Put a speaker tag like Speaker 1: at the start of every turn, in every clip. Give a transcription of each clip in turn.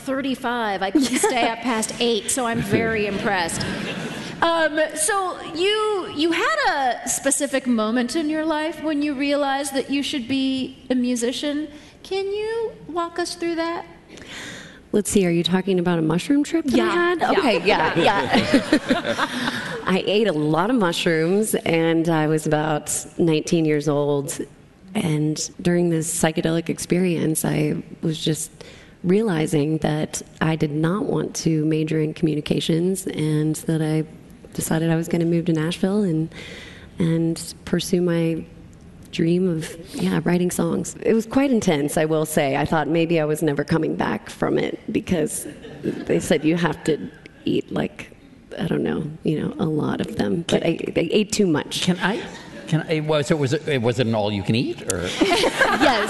Speaker 1: 35. I couldn't stay up past 8, so I'm very impressed. So you had a specific moment in your life when you realized that you should be a musician. Can you walk us through that?
Speaker 2: Let's see, are you talking about a mushroom trip that I had? Okay, yeah. I ate a lot of mushrooms, and I was about 19 years old. And during this psychedelic experience, I was just realizing that I did not want to major in communications, and that I decided I was going to move to Nashville and pursue my dream of writing songs. It was quite intense, I will say. I thought maybe I was never coming back from it, because they said you have to eat a lot of them. But I ate too much.
Speaker 3: So was it an all you can eat, or?
Speaker 2: Yes.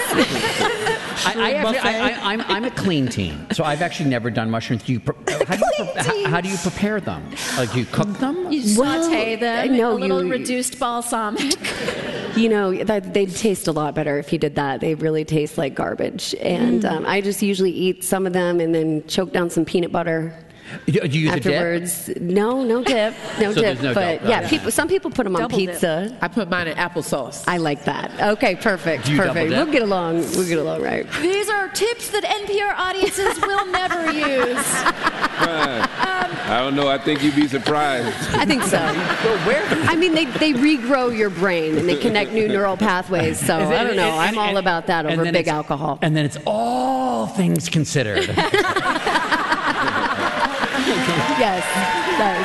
Speaker 3: I'm a clean teen, so I've actually never done mushrooms. How do you prepare them? Do you cook them?
Speaker 1: You saute them. A little reduced balsamic.
Speaker 2: They'd taste a lot better if you did that. They really taste like garbage. And I just usually eat some of them and then choke down some peanut butter.
Speaker 3: Do you use
Speaker 2: afterwards?
Speaker 3: A dip?
Speaker 2: No dip. No dip.
Speaker 3: No
Speaker 2: but some people put them on pizza.
Speaker 4: Dip. I put mine in applesauce.
Speaker 2: I like that. Okay, perfect. We'll get along. Right.
Speaker 1: These are tips that NPR audiences will never use.
Speaker 5: I don't know. I think you'd be surprised.
Speaker 2: I think so.
Speaker 3: Well, where?
Speaker 2: I mean, they regrow your brain and they connect new neural pathways. So I don't know. I'm all about that over big alcohol.
Speaker 3: And then it's all things considered.
Speaker 2: Yes, nice.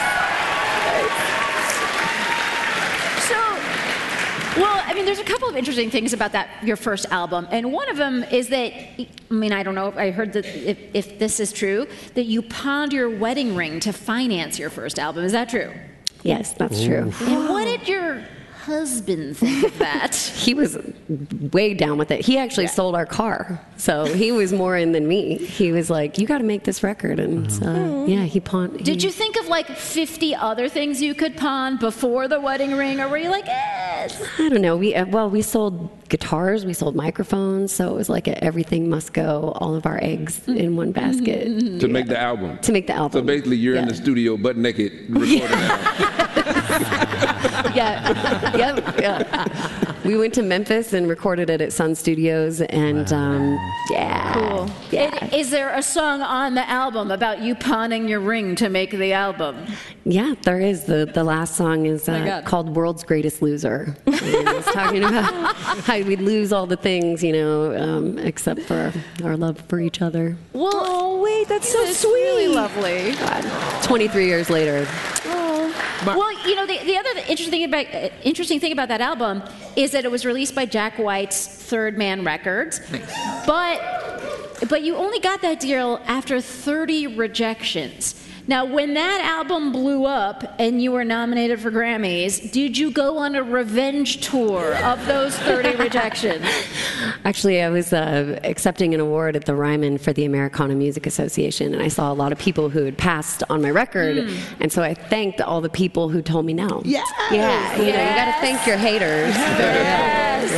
Speaker 1: So, there's a couple of interesting things about your first album, and one of them is that, I don't know, I heard that if this is true, that you pawned your wedding ring to finance your first album. Is that true?
Speaker 2: Yes, that's true.
Speaker 1: And what did your husband think of that?
Speaker 2: He was way down with it. He actually sold our car, so he was more in than me. He was like, "You got to make this record," and he pawned.
Speaker 1: Did you think of 50 other things you could pawn before the wedding ring, or were you like, I
Speaker 2: don't know. We sold guitars, we sold microphones, so it was like everything must go, all of our eggs in one basket
Speaker 5: to make the album.
Speaker 2: To make the album.
Speaker 5: So basically, you're in the studio butt naked recording the album.
Speaker 2: Yeah. We went to Memphis and recorded it at Sun Studios, and
Speaker 1: cool. Yeah. Is there a song on the album about you pawning your ring to make the album?
Speaker 2: Yeah, there is. The last song is called "World's Greatest Loser." And it's talking about how we lose all the things, except for our love for each other.
Speaker 1: Well, wait, that's so sweet. Really lovely.
Speaker 2: God, 23 years later.
Speaker 1: Well, the other interesting thing about that album is that it was released by Jack White's Third Man Records.
Speaker 4: Nice.
Speaker 1: But you only got that deal after 30 rejections. Now, when that album blew up and you were nominated for Grammys, did you go on a revenge tour of those 30 rejections?
Speaker 2: Actually, I was accepting an award at the Ryman for the Americana Music Association, and I saw a lot of people who had passed on my record, and so I thanked all the people who told me no.
Speaker 4: Yes.
Speaker 2: Yeah, you got to thank your haters.
Speaker 4: Yes.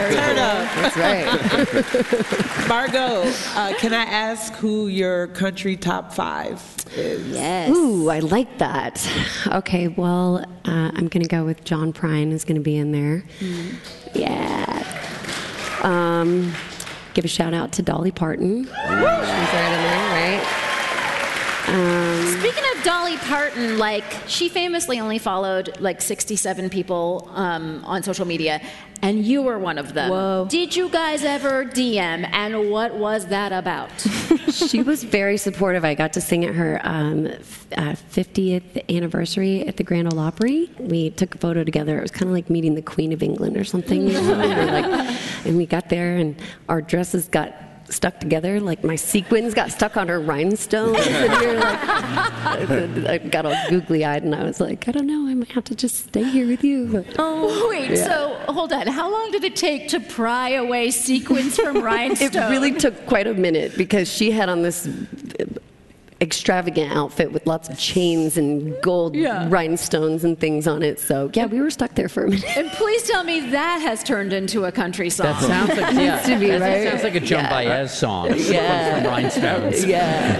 Speaker 2: Yeah.
Speaker 4: Turn up. That's right. Margot, can I ask who your country top 5 is?
Speaker 1: Yes.
Speaker 2: Ooh, I like that. Okay, well, I'm going to go with John Prine is going to be in there. Yeah. Give a shout out to Dolly Parton. She's right in there, right?
Speaker 1: Speaking of Dolly Parton, she famously only followed 67 people on social media, and you were one of them.
Speaker 2: Whoa.
Speaker 1: Did you guys ever DM, and what was that about?
Speaker 2: She was very supportive. I got to sing at her 50th anniversary at the Grand Ole Opry. We took a photo together. It was kind of like meeting the Queen of England or something. And we got there, and our dresses got stuck together, my sequins got stuck on her rhinestones, and we were I got all googly-eyed, and I was like, I don't know, I might have to just stay here with you.
Speaker 1: So hold on, how long did it take to pry away sequins from rhinestones?
Speaker 2: It really took quite a minute, because she had on this extravagant outfit with lots of chains and gold rhinestones and things on it. So we were stuck there for a minute.
Speaker 1: And please tell me that has turned into a country song.
Speaker 3: That sounds like
Speaker 2: to be, right?
Speaker 3: That sounds like a Joan Baez song.
Speaker 2: Yeah.
Speaker 3: From Rhinestones.
Speaker 2: Yeah.